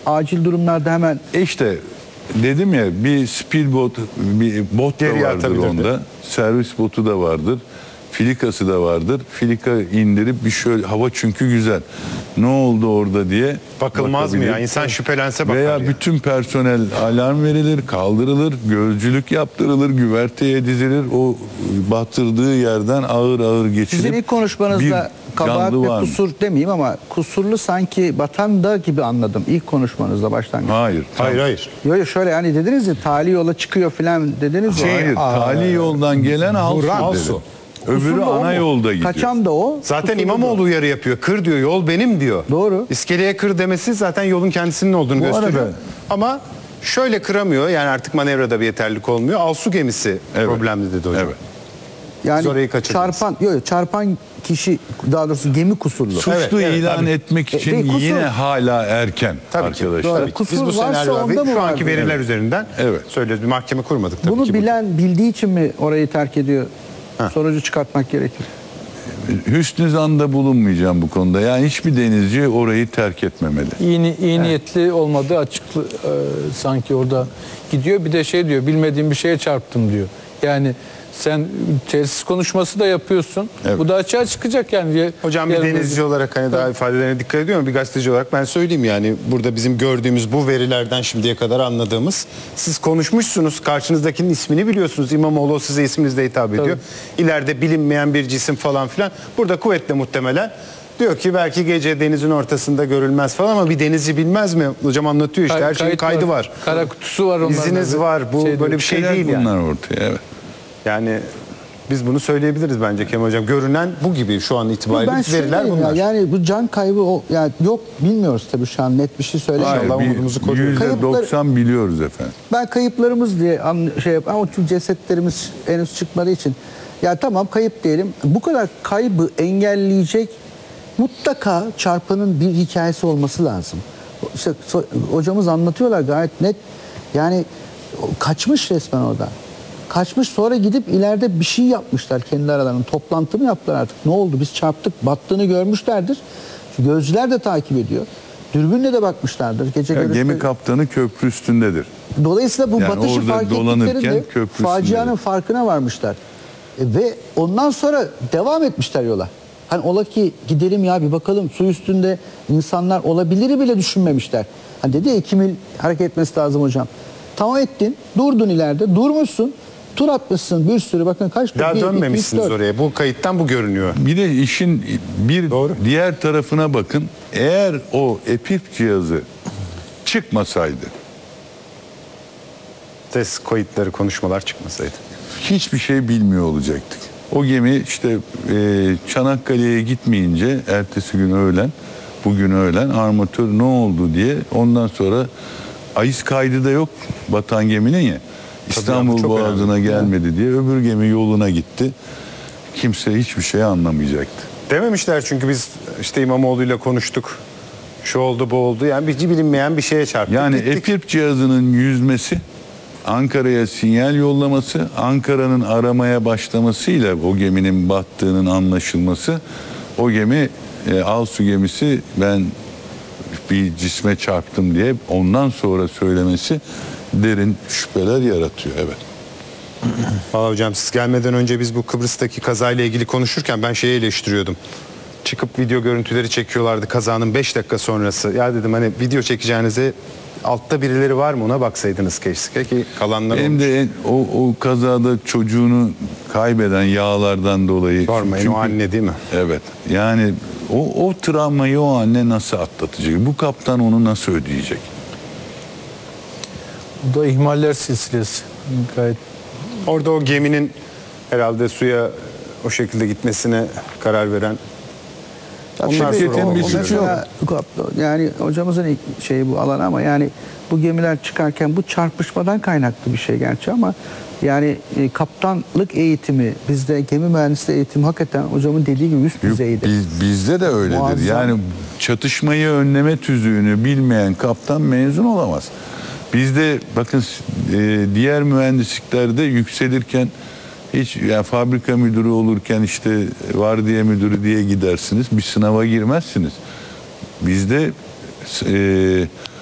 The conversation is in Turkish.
acil durumlarda hemen İşte dedim ya, bir speedboat, bir bot da Geriye vardır atabilirdi. onda. Servis botu da vardır. Filikası da vardır. Filika indirip bir şöyle, hava çünkü güzel. Ne oldu orada diye Bakılmaz mı bakabilir. ya? İnsan şüphelense bakar Veya ya. bütün personel alarm verilir, kaldırılır, gözcülük yaptırılır, güverteye dizilir. O batırdığı yerden ağır ağır geçilip sizin ilk konuşmanızda bir kabahat canlı ve var mı? kusur demeyeyim ama kusurlu sanki batanda gibi anladım ilk konuşmanızda başlangıç. Hayır. Hayır. Yo şöyle hani dediniz ya tali yola çıkıyor falan dediniz ya. Hayır. Tali yoldan gelen Alsu. dedim. Öbürü Kusurlu o ana mu? yolda gidiyor. Kaçan da o. Zaten kusurlu da İmamoğlu o. uyarı yapıyor. Kır diyor, yol benim diyor. Doğru. İskeleye kır demesi zaten yolun kendisinin olduğunu Bu gösteriyor. arada- Ama şöyle kıramıyor. Yani artık manevrada bir yeterlilik olmuyor. Alsu gemisi Evet. problemli dedi hocam. Evet. Biz orayı kaçırdınız. çarpan kişi, daha doğrusu gemi kusurlu. Suçlu Evet, ilan tabii. etmek için Değil, kusur. yine hala erken Tabii ki. arkadaşlar. Doğru. Kusur Biz bu varsa senaryoda onda mı şu anki vardır? veriler üzerinden Evet. söylüyoruz. Bir mahkeme kurmadık tabii Bunu ki. bilen, bildiği için mi orayı terk ediyor? Sonucu çıkartmak gerekir. Hüsnü zanda bulunmayacağım bu konuda. Yani hiçbir denizci orayı terk etmemeli. İyi niyetli olmadığı açıklı sanki orada gidiyor. Bir de şey diyor, bilmediğim bir şeye çarptım diyor. Yani sen tesis konuşması da yapıyorsun. Evet. Bu da açığa çıkacak yani. Hocam bir denizci olarak hani daha ifadelerine dikkat ediyor ama bir gazeteci olarak ben söyleyeyim yani burada bizim gördüğümüz bu verilerden şimdiye kadar anladığımız, siz konuşmuşsunuz, karşınızdakinin ismini biliyorsunuz, İmamoğlu size isminizle hitap ediyor. İleride bilinmeyen bir cisim falan filan. Burada kuvvetle muhtemelen diyor ki belki gece denizin ortasında görülmez falan ama bir denizci bilmez mi? Hocam anlatıyor işte, her şeyin Kayıt kaydı var. Kara kutusu var onların. İziniz var. Bu böyle bir şey Şeyler değil yani. bunlar ortaya. Evet. Yani biz bunu söyleyebiliriz bence Kemal Hocam. Görünen bu gibi şu an itibariyle Ben şunu veriler diyeyim bunlar. ya, yani bu can kaybı yani yok, bilmiyoruz tabii şu an net bir şey söylemiyorum. İnşallah umudumuzu koruyoruz. %90 biliyoruz efendim. Ben kayıplarımız diye şey yap ama çünkü cesetlerimiz henüz çıkmadığı için ya tamam kayıp diyelim. Bu kadar kaybı engelleyecek mutlaka çarpanın bir hikayesi olması lazım. İşte hocamız anlatıyorlar gayet net. Yani kaçmış resmen oradan. Kaçmış, sonra gidip ileride bir şey yapmışlar kendi aralarında. Toplantı mı yaptılar artık? Ne oldu? Biz çarptık. Battığını görmüşlerdir. Şu gözcüler de takip ediyor. Dürbünle de bakmışlardır. Gece Ya, görüşleri. gemi kaptanı köprü üstündedir. Dolayısıyla bu Yani batışı orada fark dolanırken ettiklerinde köprü facianın üstündedir. farkına varmışlar. Ve ondan sonra devam etmişler yola. Hani ola ki gidelim ya bir bakalım, su üstünde insanlar olabilir bile düşünmemişler. Hani dedi ya 2 mil hareket etmesi lazım hocam. Tamam ettin, durdun ileride, durmuşsun, tur atmışsın bir sürü, bakın kaç tur? Daha 1, 2, 3, dönmemişsiniz 4. oraya. Bu kayıttan bu görünüyor. Bir de işin bir Doğru. diğer tarafına bakın. Eğer o EPIP cihazı çıkmasaydı, Ses kayıtları, konuşmalar çıkmasaydı. hiçbir şey bilmiyor olacaktık. O gemi işte Çanakkale'ye gitmeyince ertesi gün öğlen, bugün öğlen armatör ne oldu diye, ondan sonra ayız kaydı da yok batan geminin ya. İstanbul çok Boğazı'na gelmedi diye öbür gemi yoluna gitti. Kimse hiçbir şey anlamayacaktı. Dememişler çünkü biz işte İmamoğlu'yla konuştuk. Şu oldu bu oldu. Yani bir bilinmeyen bir şeye çarptık. Yani Gittik. EPIP cihazının yüzmesi, Ankara'ya sinyal yollaması, Ankara'nın aramaya başlamasıyla o geminin battığının anlaşılması, o gemi Alsu gemisi ben bir cisme çarptım diye ondan sonra söylemesi derin şüpheler yaratıyor. Evet. Vallahi hocam siz gelmeden önce biz bu Kıbrıs'taki kazayla ilgili konuşurken ben şeyi eleştiriyordum. Çıkıp video görüntüleri çekiyorlardı kazanın 5 dakika sonrası. Ya dedim hani video çekeceğinize altta birileri var mı ona baksaydınız keşke ki kalanlar Hem olmuş. de o kazada çocuğunu kaybeden yağlardan dolayı. Sormayın o anne değil mi? Evet. Yani o travmayı o anne nasıl atlatacak? Bu kaptan onu nasıl ödeyecek? Bu da ihmaller silsilesi. Gayet Orada o geminin herhalde suya o şekilde gitmesine karar veren onlar şirketin sonra bir o- suçu yok. Yani hocamızın ilk şeyi bu alan ama yani bu gemiler çıkarken bu çarpışmadan kaynaklı bir şey gerçi ama yani kaptanlık eğitimi, bizde gemi mühendisliği eğitimi hakikaten hocamın dediği gibi üst düzeyde. Bizde de öyledir. Muazzam. Yani çatışmayı önleme tüzüğünü bilmeyen kaptan mezun olamaz. Bizde bakın diğer mühendisliklerde yükselirken hiç, yani fabrika müdürü olurken işte vardiya müdürü diye gidersiniz. Bir sınava girmezsiniz. Bizde